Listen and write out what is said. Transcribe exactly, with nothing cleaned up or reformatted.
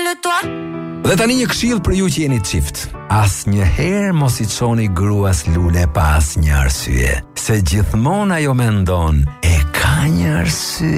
le toit. Dhe tani një këshill për ju që jeni çift. Asnjëherë mos i çoni gruas lule pa asnjë arsye, se gjithmonë ajo mendon e ka një arsye.